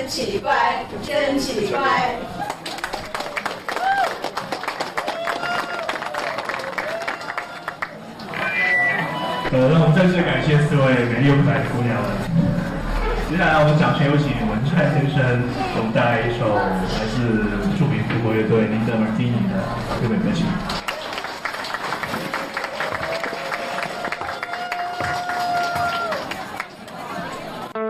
真奇怪，真奇怪。 让我们正式感谢4位美丽又可爱的姑娘们。接下来，我们掌声有请文川先生给我们带来一首来自著名德国乐队林德尔蒂尼的优美歌曲。